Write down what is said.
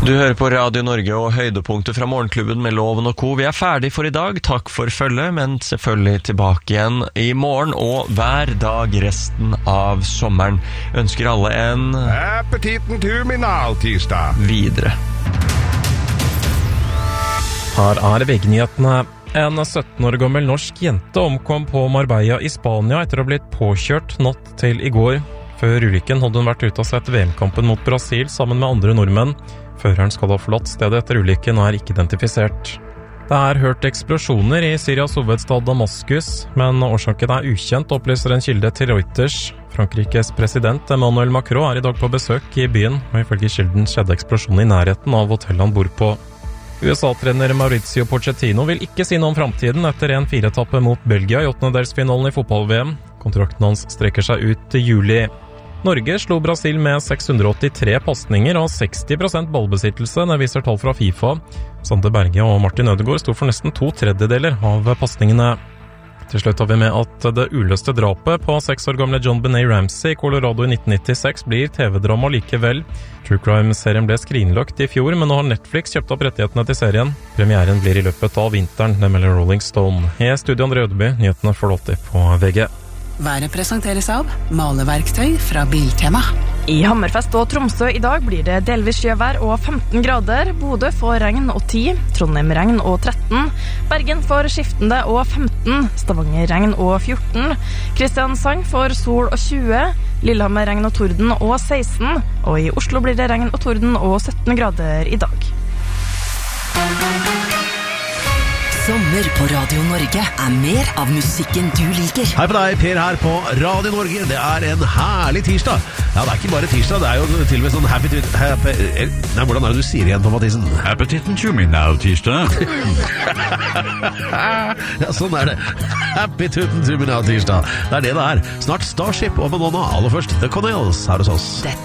Du hører på Radio Norge og høydepunkter fra Morgenklubben med Loven og Co. Vi er ferdig for i dag. Takk for følget, men selvfølgelig tilbake igjen i morgen og hver dag resten av sommeren. Ønsker alle en appetitten terminal-tirsdag videre. Her er VG-nyhetene. En 17 år gammel norsk jente omkom på Marbella i Spania etter å ha blitt påkjørt natt til i går. Før ulykken hadde hun vært ute og sett VM-kampen mot Brasil sammen med andre nordmenn. Føreren skal ha forlatt stedet etter ulykken og er ikke identifisert. Det er hørt eksplosjoner i Syrias hovedstad Damaskus, men årsaken er ukjent, opplyser en kilde til Reuters. Frankrikes president Emmanuel Macron er i dag på besøk i byen, og ifølge kilden skjedde eksplosjonen i nærheten av hotellet han bor på. USA-trener Mauricio Pochettino vil ikke si noe om fremtiden etter en 4-etappe mot Belgia i 8-delsfinalen i fotball-VM. Kontrakten hans strekker seg ut til juli. Norge slo Brasil med 683 passninger og 60% ballbesittelse, det viser tall fra FIFA. Sander Berge og Martin Ødegaard sto for nesten 2/3 av passningene. Til slutt har vi med at det uløste drapet på 6 år gamle John Benet Ramsey i Colorado i 1996 blir TV-drama likevel. True Crime-serien ble skrinlagt i fjor, men nå har Netflix kjøpt opp rettighetene til serien. Premieren blir i løpet av vinteren, det melder Rolling Stone. I studio André Ødeby, nyhetene får alltid på VG. Været presenteres av maleverktøy fra Biltema. I Hammerfest og Tromsø i dag blir det delvis sjøvær og 15 grader. Bodø får regn og 10, Trondheim regn og 13, Bergen får skiftende og 15, Stavanger regn og 14, Kristiansand får sol og 20, Lillehammer regn og torden og 16, og i Oslo blir det regn og torden og 17 grader i dag. Sommer på Radio Norge er mer av musikken du liker. Hei på deg, Per her på Radio Norge. Det er en herlig tirsdag. Ja, det er ikke bare tirsdag, det er jo til og med sånn Nei, hvordan er det du sier igjen, Tom Mathisen? appetitten terminal-tirsdag Ja, sånn er det. Appetitten terminal-tirsdag. Det er det det er. Snart Starship og Madonna. Aller først The Connells her hos oss.